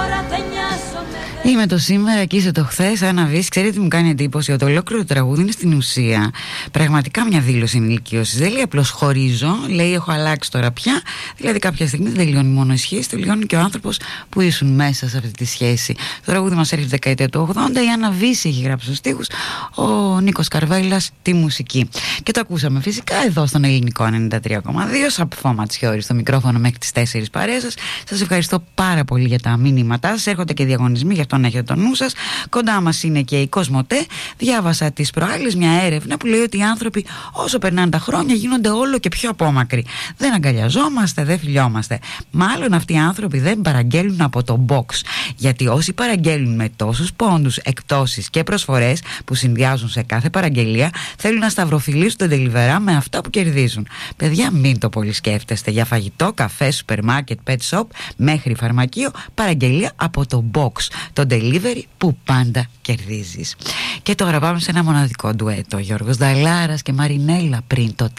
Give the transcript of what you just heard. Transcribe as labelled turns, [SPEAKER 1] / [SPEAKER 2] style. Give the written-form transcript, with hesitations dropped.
[SPEAKER 1] Είμαι το σήμερα και είσαι το χθες. Άννα Βύση, ξέρετε τι μου κάνει εντύπωση? Ότι ολόκληρο το τραγούδι είναι στην ουσία πραγματικά μια δήλωση ενηλικίωσης. Δεν λέει απλώς χωρίζω, λέει έχω αλλάξει τώρα πια. Δηλαδή κάποια στιγμή δεν τελειώνει μόνο η σχέση, τελειώνει και ο άνθρωπος που ήσουν μέσα σε αυτή τη σχέση. Το τραγούδι μας έρχεται δεκαετία του 80. Η Άννα Βύση έχει γράψει τους στίχους, ο Νίκος Καρβέλας τη μουσική. Και το ακούσαμε φυσικά εδώ στον Ελληνικό 93,2. Σαπφό Ματσιώρη στο μικρόφωνο μέχρι τις 4 παρέες σας. Σας ευχαριστώ πάρα πολύ για τα μηνύματά σας. Έρχονται και διαγωνισμοί, γι' αυτό να έχετε το νου σας. Κοντά μας είναι και η Κοσμοτέ. Διάβασα τις προάλλες μια έρευνα που λέει ότι οι άνθρωποι όσο περνάνε τα χρόνια γίνονται όλο και πιο απόμακροι. Δεν αγκαλιαζόμαστε, δεν φιλιόμαστε. Μάλλον αυτοί οι άνθρωποι δεν παραγγέλνουν από το box. Γιατί όσοι παραγγέλνουν με τόσους πόντους, εκπτώσεις και προσφορές που συνδυάζουν σε κάθε παραγγελία, θέλουν να σταυροφιλήσουν τον delivery με αυτά που κερδίζουν. Παιδιά, μην το πολύ σκέφτεστε. Για φαγητό, καφέ, σούπερ μάρκετ, pet shop μέχρι φαρμακείο, παραγγελία από το box. Το delivery που πάντα κερδίζεις. Και τώρα πάμε σε ένα μοναδικό ντουέτο. Γιώργος Νταλάρας και Μαρινέλα πριν το